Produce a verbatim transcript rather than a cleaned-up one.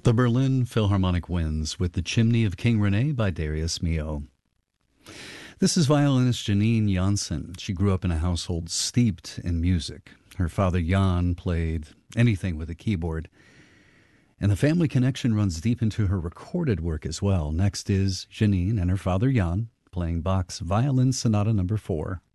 The Berlin Philharmonic Winds with The Chimney of King Rene by Darius Milhaud. This is violinist Janine Janssen. She grew up in a household steeped in music. Her father Jan played anything with a keyboard, and the family connection runs deep into her recorded work as well. Next is Janine and her father Jan playing Bach's Violin Sonata Number four.